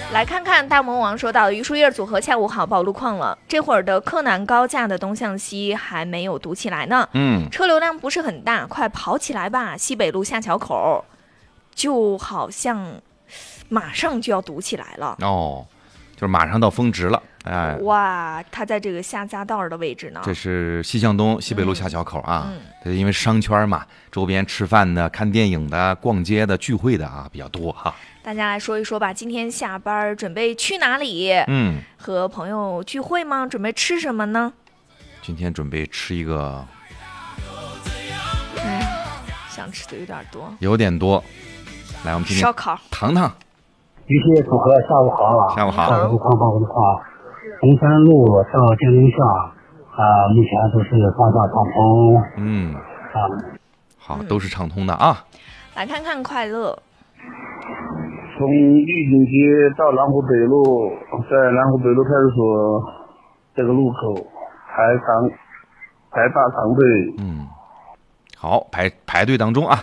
来看看大魔王说到，榆树叶组合下午好，报路况了。这会儿的柯南高架的东向西还没有堵起来呢，车流量不是很大，快跑起来吧！西北路下桥口，就好像马上就要堵起来了哦，就是马上到峰值了。哎， 哇，它在这个下匝道的位置呢。 这是西向东西北路下桥口啊。因为商圈嘛，周边吃饭的、看电影的、逛街的、聚会的啊比较多哈。 大家来说一说吧，今天下班准备去哪里？和朋友聚会吗？准备吃什么呢？ 今天准备吃一个， 哎呀，想吃的有点多。来，我们听听烧烤。 糖糖， 榆树叶组合下午好。 下午好。 路况报告的话，红山路到建中巷目前都是方向畅通。 好，都是畅通的啊。 来看看快乐。 从御景街到南湖北路，在南湖北路派出所这个路口排大长队。 好，排队当中啊。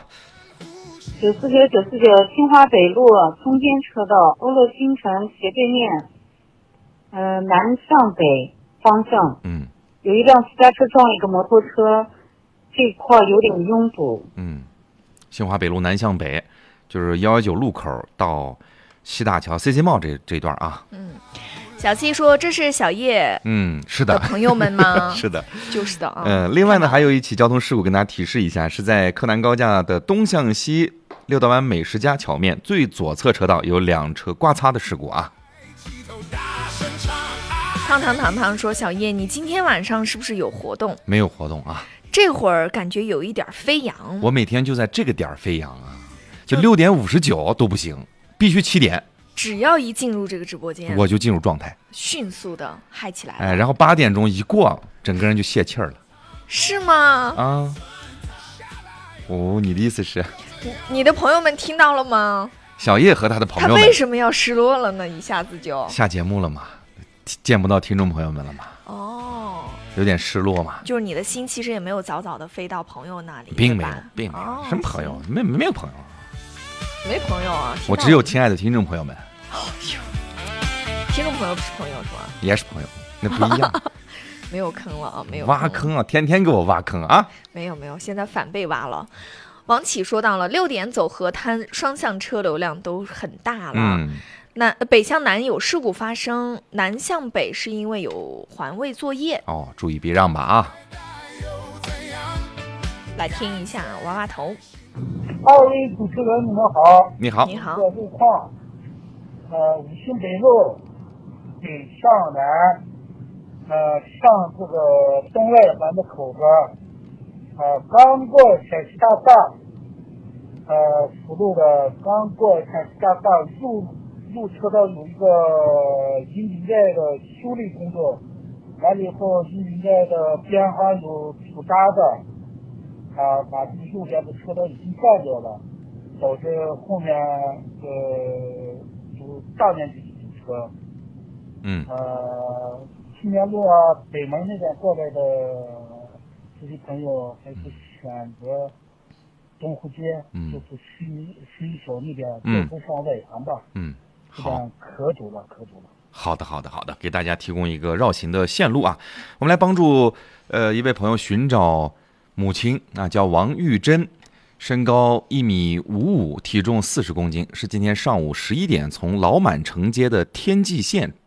949清华北路中间车道欧乐新城斜对面，南向北方向，有一辆私家车撞了一个摩托车，这块有点拥堵。 新华北路南向北，就是119路口到西大桥 CC 帽这段啊。 小七说：“这是小叶， 是的， 朋友们吗？ 是的， 就是的啊。 另外呢，还有一起交通事故跟大家提示一下，是在柯南高架的东向西六道湾美食家桥面最左侧车道有2车刮擦的事故啊。 糖说：“小叶，你今天晚上是不是有活动？” 没有活动啊。 这会儿感觉有一点飞扬。 我每天就在这个点飞扬啊，就6点59都不行，必须7点。 只要一进入这个直播间， 我就进入状态， 迅速的嗨起来了。 然后8点钟一过，整个人就泄气儿了。 是吗？ 你的意思是？ 你的朋友们听到了吗？ 小叶和他的朋友们， 他为什么要失落了呢？一下子就下节目了嘛，见不到听众朋友们了嘛。有点失落嘛。 就是你的心其实也没有早早的飞到朋友那里， 并没有，什么朋友？没有朋友。 没朋友啊！ 我只有亲爱的听众朋友们。 听众朋友不是朋友是吧？ 也是朋友，那不一样。 没有坑了啊，没有挖坑啊，天天给我挖坑啊！ 没有，现在反被挖了。王启说到了6点走河滩，双向车流量都很大了。北向南有事故发生，南向北是因为有环卫作业。 注意避让吧啊！ 来听一下娃娃头。 2位主持人，你们好。 你好。 路况，五星北路北向南，上这个东外环的口边，刚过陕西大坝，辅路的刚过陕西大坝路车道有一个窨井盖的修理工作，完了以后窨井盖的边上有土渣子。把这个右边的车道已经占掉了，导致后面有大面积的堵车。青年路北门那边过来的这些朋友还是选择东湖街，就是十一桥那边交通上外环吧。 好， 可堵了。 好的，给大家提供一个绕行的线路啊。我们来帮助一位朋友寻找母亲叫王玉珍，身高1.55米，体重40公斤，是今天上午11点从老满城街的天际线